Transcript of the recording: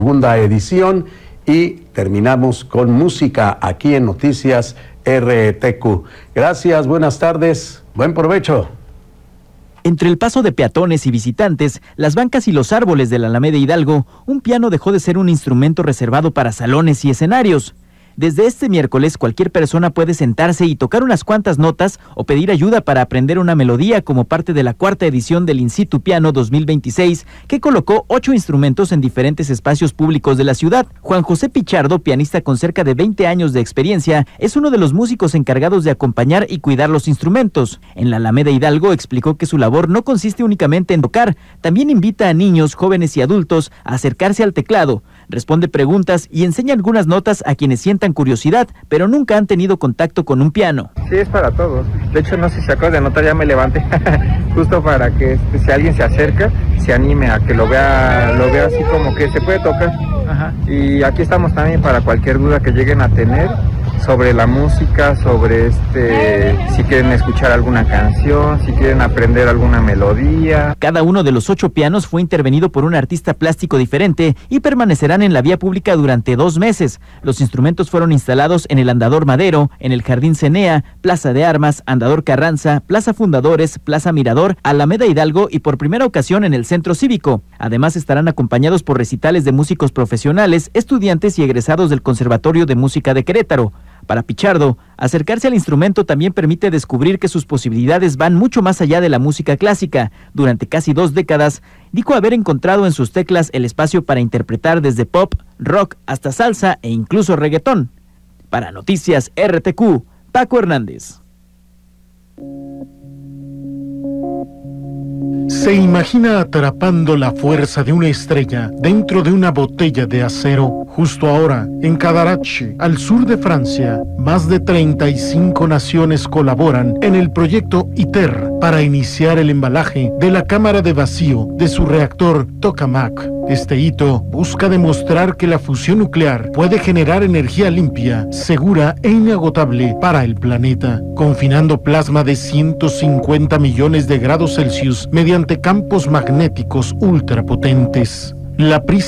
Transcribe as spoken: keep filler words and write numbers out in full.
Segunda edición y terminamos con música aquí en Noticias R T Q. Gracias, buenas tardes, buen provecho. Entre el paso de peatones y visitantes, las bancas y los árboles de la Alameda Hidalgo, un piano dejó de ser un instrumento reservado para salones y escenarios. Desde este miércoles, cualquier persona puede sentarse y tocar unas cuantas notas o pedir ayuda para aprender una melodía como parte de la cuarta edición del In Situ Piano dos mil veintiséis, que colocó ocho instrumentos en diferentes espacios públicos de la ciudad. Juan José Pichardo, pianista con cerca de veinte años de experiencia, es uno de los músicos encargados de acompañar y cuidar los instrumentos. En la Alameda Hidalgo explicó que su labor no consiste únicamente en tocar, también invita a niños, jóvenes y adultos a acercarse al teclado, responde preguntas y enseña algunas notas a quienes sientan curiosidad, pero nunca han tenido contacto con un piano. Sí, es para todos. De hecho, no sé si se acuerdan de notar, ya me levanté, justo para que este, si alguien se acerca, se anime a que lo vea, lo vea así como que se puede tocar. Ajá. Y aquí estamos también para cualquier duda que lleguen a tener sobre la música, sobre este, si quieren escuchar alguna canción, si quieren aprender alguna melodía. Cada uno de los ocho pianos fue intervenido por un artista plástico diferente y permanecerán en la vía pública durante dos meses. Los instrumentos fueron instalados en el Andador Madero, en el Jardín Cenea, Plaza de Armas, Andador Carranza, Plaza Fundadores, Plaza Mirador, Alameda Hidalgo y por primera ocasión en el Centro Cívico. Además estarán acompañados por recitales de músicos profesionales, estudiantes y egresados del Conservatorio de Música de Querétaro. Para Pichardo, acercarse al instrumento también permite descubrir que sus posibilidades van mucho más allá de la música clásica. Durante casi dos décadas, dijo haber encontrado en sus teclas el espacio para interpretar desde pop, rock hasta salsa e incluso reggaetón. Para Noticias R T Q, Paco Hernández. Se imagina atrapando la fuerza de una estrella dentro de una botella de acero. Justo ahora, en Cadarache, al sur de Francia, más de treinta y cinco naciones colaboran en el proyecto ITER para iniciar el embalaje de la cámara de vacío de su reactor Tokamak. Este hito busca demostrar que la fusión nuclear puede generar energía limpia, segura e inagotable para el planeta, confinando plasma de ciento cincuenta millones de grados Celsius mediante campos magnéticos ultrapotentes. La prisa